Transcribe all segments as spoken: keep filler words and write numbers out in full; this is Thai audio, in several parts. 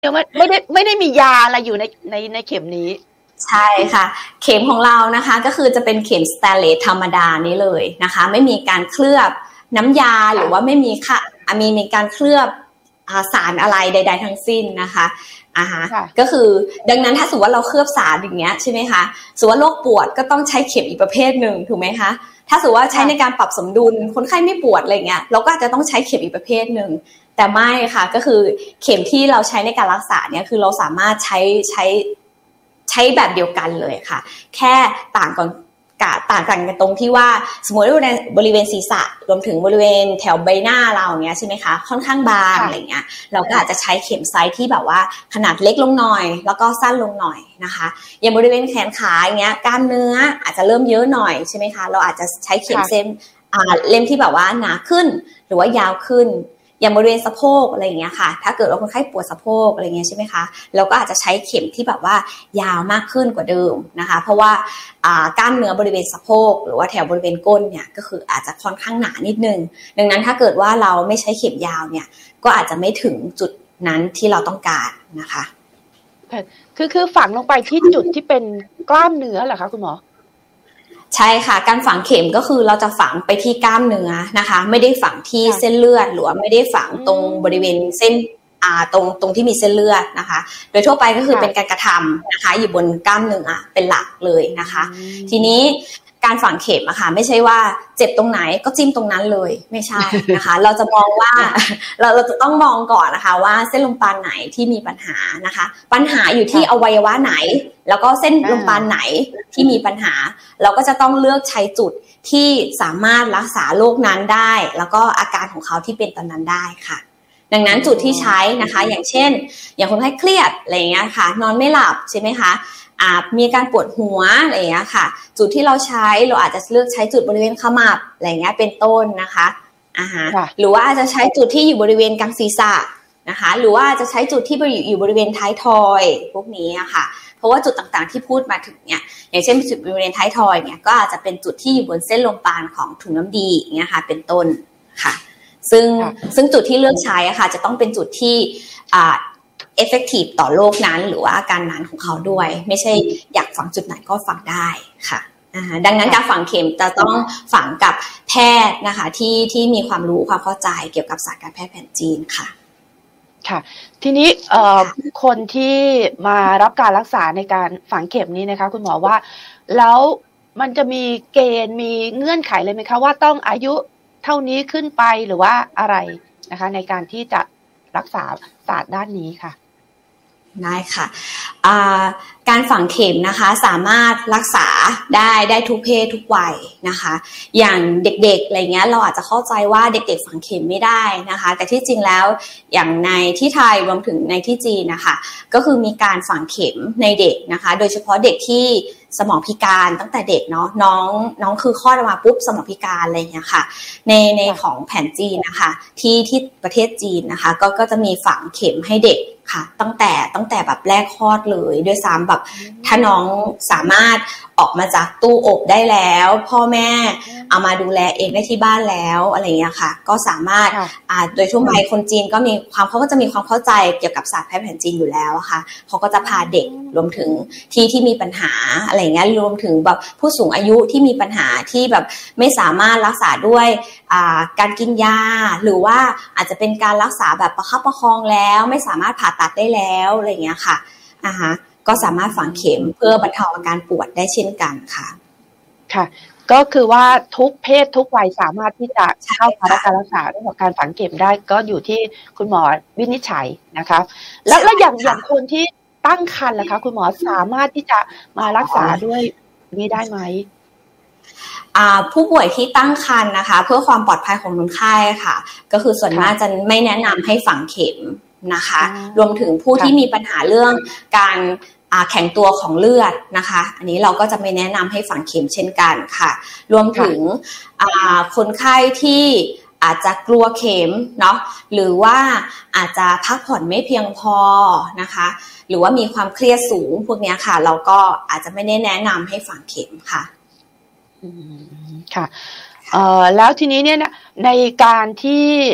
ยังไม่ไม่ได้ไม่ได้มียาอะไรอยู่ในในในเข็มนี้ใช่ค่ะเข็มของเรานะคะก็คือจะเป็นเข็มสแตนเลสธรรมดานี้เลยนะคะไม่มีการเคลือบน้ำยาหรือว่าไม่มีค่ะมีมีการเคลือบสารอะไรใดๆทั้งสิ้นนะคะอ่าฮะก็คือดังนั้นถ้าสมมติว่าเราเคลือบสารอย่างเงี้ยใช่ไหมคะสมมติว่าโรคปวดก็ต้องใช้เข็มอีกประเภทหนึ่งถูกไหมคะถ้าสมมติว่าใช้ในการปรับสมดุลคนไข้ไม่ปวดอะไรเงี้ยเราก็อาจจะต้องใช้เข็มอีกประเภทหนึ่งแต่ไม่ค่ะก็คือเข็มที่เราใช้ในการรักษาเนี่ยคือเราสามารถใช้ใช้ใช้แบบเดียวกันเลยค่ะแค่ต่างกันต่างกันตรงที่ว่าสมมติว่าในบริเวณศีรษะรวมถึงบริเวณแถวใบหน้าเราเงี้ยใช่ไหมคะค่อนข้างบางอะไรเงี้ยเราก็อาจจะใช้เข็มไซส์ที่แบบว่าขนาดเล็กลงหน่อยแล้วก็สั้นลงหน่อยนะคะอย่างบริเวณแขนขาอย่างเงี้ยกล้ามเนื้ออาจจะเริ่มเยอะหน่อยใช่ไหมคะเราอาจจะใช้เข็มเส้นเล่มที่แบบว่าหนาขึ้นหรือว่ายาวขึ้นอย่างบริเวณสะโพกอะไรอย่างเงี้ยค่ะถ้าเกิดว่าคนไข้ปวดสะโพกอะไรเงี้ยใช่ไหมคะเราก็อาจจะใช้เข็มที่แบบว่ายาวมากขึ้นกว่าเดิมนะคะเพราะว่ากล้ามเนื้อบริเวณสะโพกหรือว่าแถวบริเวณก้นเนี่ยก็คืออาจจะค่อนข้างหนานิดนึงดังนั้นถ้าเกิดว่าเราไม่ใช้เข็มยาวเนี่ยก็อาจจะไม่ถึงจุดนั้นที่เราต้องการนะคะคือคือฝังลงไปที่จุดที่เป็นกล้ามเนื้อเหรอคะคุณหมอใช่ค่ะการฝังเข็มก็คือเราจะฝังไปที่กล้ามเนื้อนะคะไม่ได้ฝังที่เส้นเลือดหรือว่าไม่ได้ฝังตรงบริเวณเส้นอ่าตรงตรงที่มีเส้นเลือดนะคะโดยทั่วไปก็คือเป็นการกระทำนะคะอยู่บนกล้ามเนื้อเป็นหลักเลยนะคะทีนี้การฝังเข็มอะค่ะไม่ใช่ว่าเจ็บตรงไหนก็จิ้มตรงนั้นเลยไม่ใช่นะคะเราจะมองว่าเราเราจะต้องมองก่อนนะคะว่าเส้นลมปานไหนที่มีปัญหานะคะปัญหาอยู่ที่อวัยวะไหนแล้วก็เส้นลมปานไหนที่มีปัญหาเราก็จะต้องเลือกใช้จุดที่สามารถรักษาโรคนั้นได้แล้วก็อาการของเขาที่เป็นตอนนั้นได้ค่ะดังนั้นจุดที่ใช้นะคะอย่างเช่นอย่างคนไข้เครียดอะไรอย่างเงี้ยค่ะนอนไม่หลับใช่ไหมคะอาจมีการปวดหัวอะไรอย่างเงี้ยค่ะจุดที่เราใช้เราอาจจะเลือกใช้จุดบริเวณขมับอะไรอย่างเงี้ยเป็นต้นนะคะอ่าฮะหรือว่าอาจจะใช้จุดที่อยู่บริเวณกลางศีรษะนะคะหรือว่าจะใช้จุดที่อยู่บริเวณท้ายทอยพวกนี้อะค่ะเพราะว่าจุดต่างๆที่พูดมาถึงเนี่ยอย่างเช่นจุดบริเวณท้ายทอยเนี่ยก็อาจจะเป็นจุดที่อยู่บนเส้นลมปานของถุงน้ำดีอย่างเงี้ยค่ะเป็นต้นค่ะซึ่งซึ่งจุดที่เลือกใช้อะค่ะจะต้องเป็นจุดที่อ่าeffective ต่อโรคนั้นหรือว่าอาการนั้นของเขาด้วยไม่ใช่อยากฝังจุดไหนก็ฝังได้ค่ะดังนั้นการฝังเข็มจะต้องฝังกับแพทย์นะคะที่ที่มีความรู้ความเข้าใจเกี่ยวกับศาสตร์การแพทย์แผนจีนค่ะค่ะทีนี้เอ่อคนที่มารับการรักษาในการฝังเข็มนี้นะคะคุณหมอว่าแล้วมันจะมีเกณฑ์มีเงื่อนไขเลยไหมคะว่าต้องอายุเท่านี้ขึ้นไปหรือว่าอะไรนะคะในการที่จะรักษาศาสตร์ด้านนี้ค่ะได้ค่ะการฝังเข็มนะคะสามารถรักษาได้ได้ทุกเพศทุกวัยนะคะอย่างเด็กๆอะไรเงี้ยเราอาจจะเข้าใจว่าเด็กๆฝังเข็มไม่ได้นะคะแต่ที่จริงแล้วอย่างในที่ไทยรวมถึงในที่จีนนะคะก็คือมีการฝังเข็มในเด็กนะคะโดยเฉพาะเด็กที่สมองพิการตั้งแต่เด็กเนาะน้องน้องคือคลอดออกมาปุ๊บสมองพิการอะไรเงี้ยค่ะในในของแผนจีนนะคะที่ที่ประเทศจีนนะคะก็ก็จะมีฝังเข็มให้เด็กค่ะตั้งแต่ตั้งแต่แบบแรกคลอดเลยด้วยซ้ำแบบถ้าน้องสามารถออกมาจากตู้อบได้แล้วพ่อแม่เอามาดูแลเองได้ที่บ้านแล้วอะไรอย่างเงี้ยค่ะก็สามารถอ่าโดยทั่วไปคนจีนก็มีความเขาก็จะมีความเข้าใจเกี่ยวกับศาสตร์แพทย์แผนจีนอยู่แล้วค่ะเขาก็จะพาเด็กรวมถึงที่ที่มีปัญหาอะไรอย่างเงี้ยรวมถึงแบบผู้สูงอายุที่มีปัญหาที่แบบไม่สามารถรักษาด้วยอ่าการกินยาหรือว่าอาจจะเป็นการรักษาแบบประคับประคองแล้วไม่สามารถผ่าตัดได้แล้วอะไรอย่างเงี้ยค่ะอ่าฮะก็สามารถฝังเข็มเพื่อบรรเทาอาการปวดได้เช่นกันค่ะค่ะก็คือว่าทุกเพศทุกวัยสามารถที่จะเข้ามารับการรักษาเรื่องของการฝังเข็มได้ก็อยู่ที่คุณหมอวินิจฉัยนะคะแล้วแล้วอย่างอย่างคนที่ตั้งครรภ์ล่ะคะคุณหมอสามารถที่จะมารักษาด้วยนี้ได้ไหมผู้ป่วยที่ตั้งครรภ์นะคะเพื่อความปลอดภัยของคนไข้ค่ะก็คือส่วนมากจะไม่แนะนำให้ฝังเข็มนะคะรวมถึงผู้ที่มีปัญหาเรื่องการแข็งตัวของเลือดนะคะอันนี้เราก็จะไม่แนะนำให้ฝังเข็มเช่นกันค่ะรวมถึงคนไข้ที่อาจจะกลัวเข็มเนาะหรือว่าอาจจะพักผ่อนไม่เพียงพอนะคะหรือว่ามีความเครียดสูงพวกนี้ค่ะเราก็อาจจะไม่ได้แนะนำให้ฝังเข็มค่ะอืมค่ะเอ่อแล้วทีนี้เนี่ยในการที่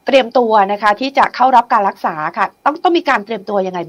เตรียมตัวนะคะที่จะเข้ารับการรักษาค่ะต้องต้องมีการเตรียมตัวยังไง